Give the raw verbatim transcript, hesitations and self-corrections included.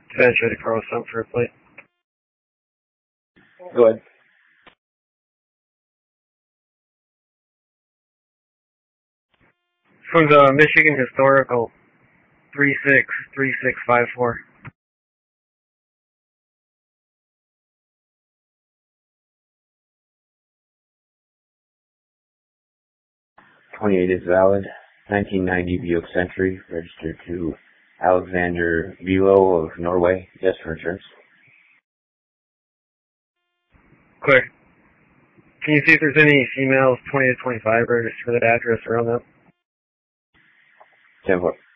Finish ready for oh seven for a plate. Go ahead. From the Michigan Historical, three six three six five four. twenty-eight is valid. nineteen ninety Buick Century, registered to Alexander Vilo of Norway. Yes, for insurance. Clear. Can you see if there's any females twenty to twenty-five registered for that address around that? ten four.